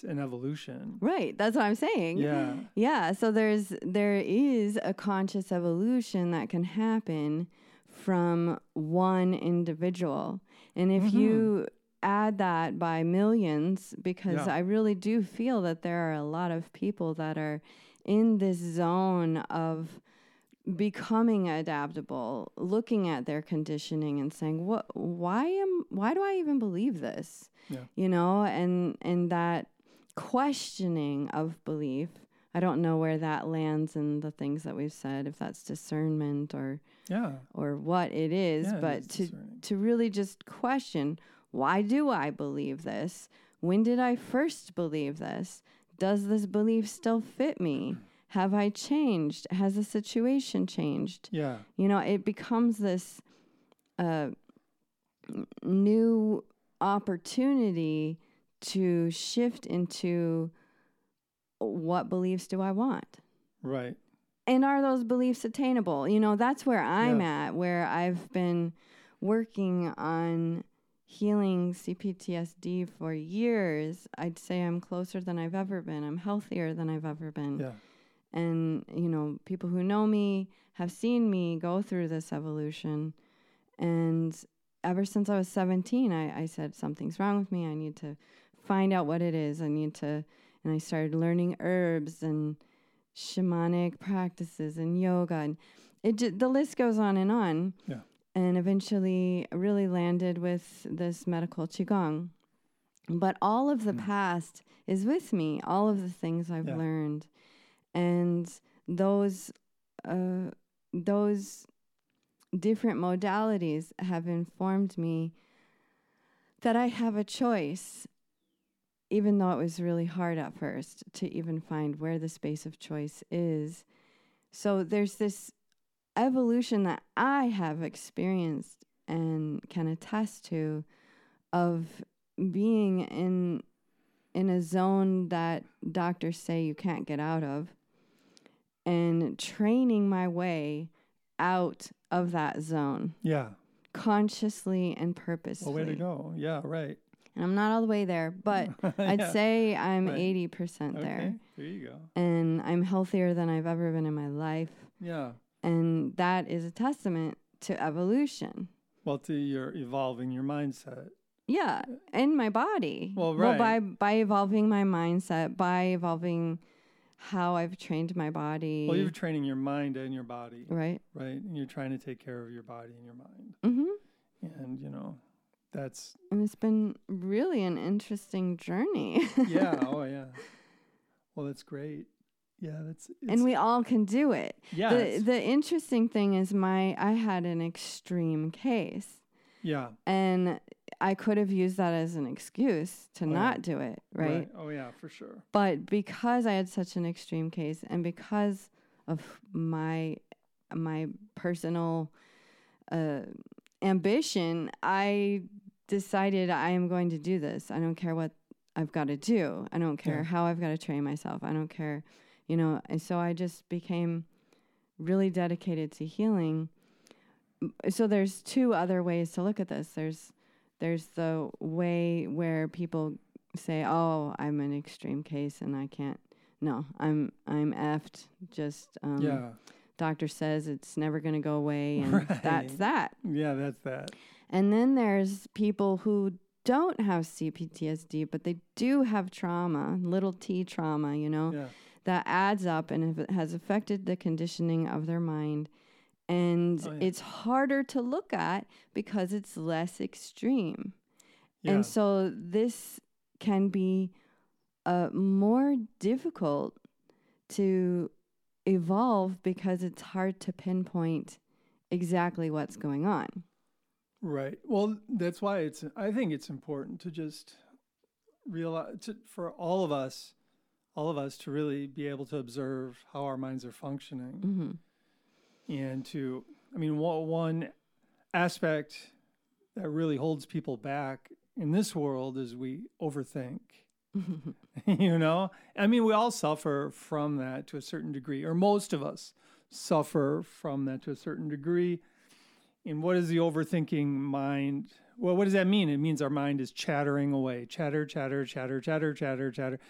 is an evolution. Right. That's what I'm saying. Yeah. Yeah. So there is a conscious evolution that can happen from one individual. And if you add that by millions, because I really do feel that there are a lot of people that are in this zone of becoming adaptable, looking at their conditioning and saying, why do I even believe this? Yeah. You know, and that questioning of belief, I don't know where that lands in the things that we've said, if that's discernment or what it is, but to really just question, why do I believe this? When did I first believe this? Does this belief still fit me? Have I changed? Has the situation changed? Yeah. You know, it becomes this new opportunity to shift into what beliefs do I want? Right. And are those beliefs attainable? You know, that's where I'm at, where I've been working on healing CPTSD for years. I'd say I'm closer than I've ever been. I'm healthier than I've ever been. Yeah. And, you know, people who know me have seen me go through this evolution. And ever since I was 17, I said, something's wrong with me. I need to find out what it is. And I started learning herbs and shamanic practices and yoga. And the list goes on and on. Yeah. And eventually really landed with this medical Qigong. But all of the past is with me, all of the things I've learned. And those different modalities have informed me that I have a choice, even though it was really hard at first to even find where the space of choice is. So there's this evolution that I have experienced and can attest to of being in a zone that doctors say you can't get out of, and training my way out of that zone. Yeah. Consciously and purposefully. Well, way to go. Yeah, right. And I'm not all the way there, but I'd say I'm 80% there. Okay, there you go. And I'm healthier than I've ever been in my life. Yeah. And that is a testament to evolution. Well, to your evolving your mindset. Yeah, and my body. Well, right. Well, by evolving my mindset, by evolving how I've trained my body. Well, you're training your mind and your body. Right. Right. And you're trying to take care of your body and your mind. Mm-hmm. And, you know, that's... And it's been really an interesting journey. Yeah. Oh, yeah. Well, that's great. Yeah, and we all can do it. Yeah. The interesting thing is I had an extreme case. Yeah. And I could have used that as an excuse to not do it, right? Oh, yeah, for sure. But because I had such an extreme case and because of my personal ambition, I decided I am going to do this. I don't care what I've got to do. I don't care how I've got to train myself. I don't care, you know. And so I just became really dedicated to healing. So there's two other ways to look at this. There's the way where people say, "Oh, I'm an extreme case and I can't." No, I'm effed. Just doctor says it's never going to go away, and that's that. Yeah, that's that. And then there's people who don't have CPTSD, but they do have trauma, little t trauma, you know, that adds up and it has affected the conditioning of their mind. And it's harder to look at because it's less extreme. Yeah. And so this can be more difficult to evolve because it's hard to pinpoint exactly what's going on. Right. Well, that's why I think it's important to just realize, for all of us to really be able to observe how our minds are functioning. Mm-hmm. And one aspect that really holds people back in this world is we overthink. You know? We all suffer from that to a certain degree, or most of us suffer from that to a certain degree. And what is the overthinking mind? Well, what does that mean? It means our mind is chattering away. Chatter, chatter, chatter, chatter, chatter, chatter.